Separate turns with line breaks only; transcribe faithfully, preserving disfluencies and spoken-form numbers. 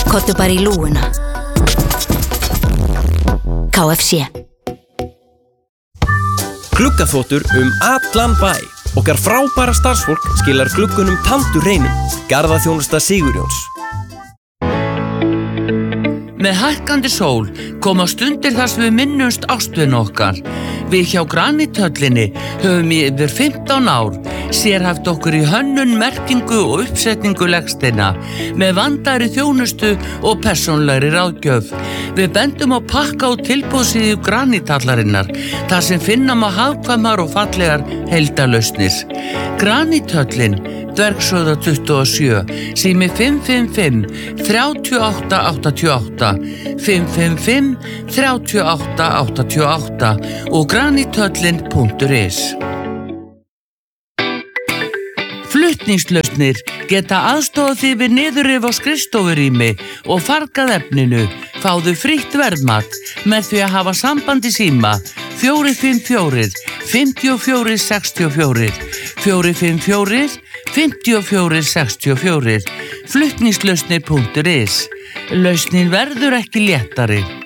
Komdu bara í lúguna. K F C.
Gluggaþvottur um allan bæ. Okkar frábæra starfsfólk skilar gluggunum tandur hreinum. Garðaþjónusta Sigurjóns.
Með hækkandi sól koma stundir þar sem við minnumst ástvin okkar. Við hjá Granithöllinni höfum í yfir fimmtán ár sérhæft okkur í hönnun, merkingu og uppsetningu legsteina með vandaðri þjónustu og persónulegri ráðgjöf. Við bendum á pakka og tilboðsíðu Granithallarinnar þar sem finna má hagkvæmar og fallegar heildarlausnir. Granithöllin, Dvergshöfða tuttugu og sjö, sími fimm fimm fimm, þrjú átta átta átta, fimm fimm fimm, þrjú átta átta átta og granithöllin punktur is. Flutningslausnir geta aðstofað því við niðurrif á skrifstofurými og fargað efninu. Fáðu frítt verðmat með því að hafa samband í síma fjögur fimm fjögur, fimm fjögur sex fjögur, fjögur fimm fjögur, fimm fjögur sex fjögur, flutningslausnir punktur is. Lausnin verður ekki léttari.